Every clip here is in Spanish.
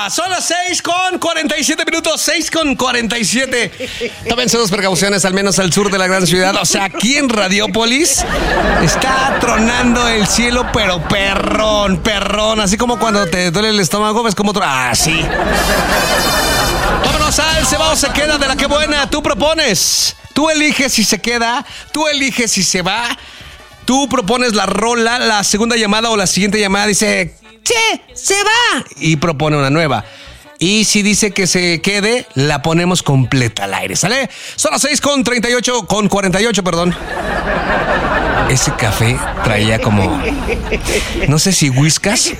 Son las 6:47, 6:47. Tómense dos precauciones, al menos al sur de la gran ciudad. O sea, aquí en Radiópolis está tronando el cielo, pero perrón. Así como cuando te duele el estómago, ves como... sí. Vámonos al se va o se queda de la que buena. Tú propones. Tú eliges si se queda. Tú eliges si se va. Tú propones la rola, la segunda llamada o la siguiente llamada dice... ¡Che! ¡Se va! Y propone una nueva. Y si dice que se quede, la ponemos completa al aire, ¿sale? Son las 6:48, perdón. Ese café traía como... no sé si whiskas.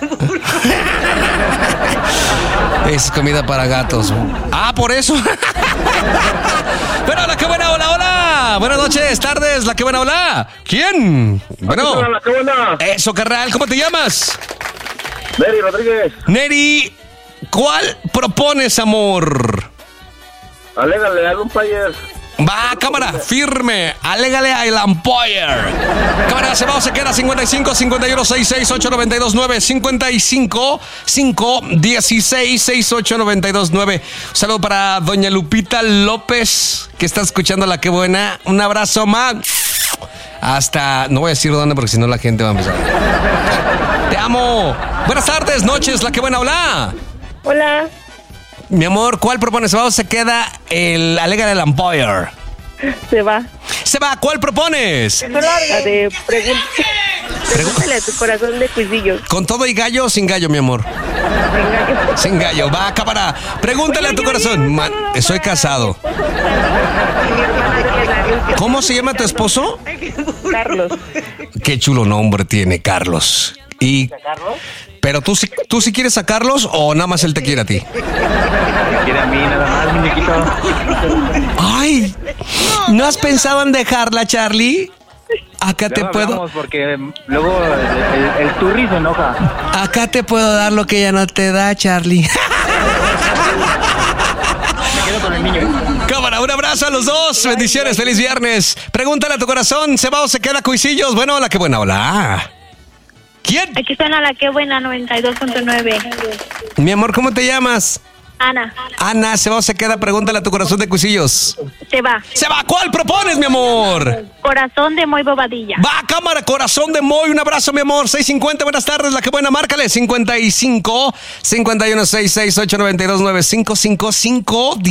Es comida para gatos. Por eso. Pero la que buena, hola. Buenas noches, tardes, la que buena, hola. ¿Quién? Bueno. La que buena. Eso, carnal, ¿cómo te llamas? Neri Rodríguez. Neri, ¿cuál propones, amor? Alégale al umpire. Va, cámara, firme. Alégale al umpire. Cámara, se va o se queda. 55 51 66 892 9 55 5 16 68 92 9. Un saludo para doña Lupita López, que está escuchando La Que Buena. Un abrazo más. Hasta, no voy a decir dónde porque si no la gente va a empezar. Te amo. Buenas tardes, noches, La Que Buena, hola. Hola. Mi amor, ¿cuál propones? ¿Se va o se queda el Alégale al umpire? Se va. Se va, ¿cuál propones? La de pregúntale a tu corazón de cuisillos. ¿Con todo y gallo o sin gallo, mi amor? Sin gallo. Va, cámara. Pregúntale a tu corazón. Soy casado. ¿Cómo se llama tu esposo? Carlos. Qué chulo nombre tiene, Carlos. ¿Y ¿Carlos? pero tú sí quieres a Carlos o nada más él te quiere a ti? Me quiere a mí, nada más, muñequito. Ay, ¿no has pensado en dejarla, Charlie? Acá te puedo... porque luego el turri se enoja. Acá te puedo dar lo que ella no te da, Charlie. Me quedo con el niño. Cámara, un abrazo a los dos. Bendiciones, feliz viernes. Pregúntale a tu corazón, ¿se va o se queda, Cuisillos? Bueno, La Que Buena, hola. ¿Quién? Aquí suena La Que Buena 92.9. Mi amor, ¿cómo te llamas? Ana. Ana, ¿se va o se queda? Pregúntale a tu corazón de Cuisillos. Se va. ¡Se va! ¿Cuál propones, mi amor? Corazón de Moy Bobadilla. Va, cámara, corazón de Moy. Un abrazo, mi amor. 6:50, buenas tardes, La Que Buena, márcale. 55 51 66 892 9 55 5